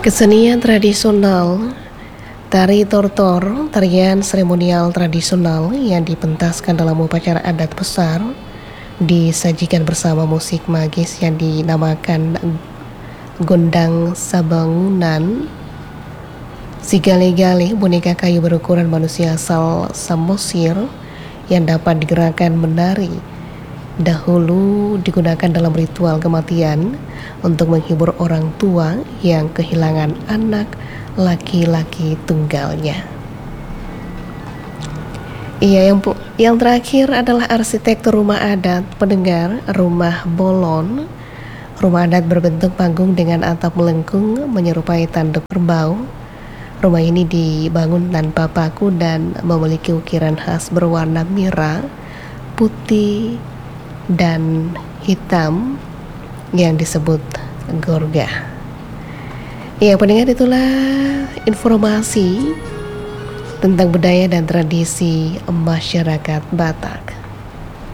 Kesenian tradisional tari tortor, tarian seremonial tradisional yang dipentaskan dalam upacara adat besar, disajikan bersama musik magis yang dinamakan gondang sabangunan. Si gale-gale, boneka kayu berukuran manusia asal Samosir yang dapat digerakkan menari, dahulu digunakan dalam ritual kematian untuk menghibur orang tua yang kehilangan anak laki-laki tunggalnya. Yang terakhir adalah arsitektur rumah adat. Pendengar, rumah bolon, rumah adat berbentuk panggung dengan atap melengkung menyerupai tanduk kerbau. Rumah ini dibangun tanpa paku dan memiliki ukiran khas berwarna merah, putih, dan hitam yang disebut gorga. Ya, pendengar, itulah informasi tentang budaya dan tradisi masyarakat Batak.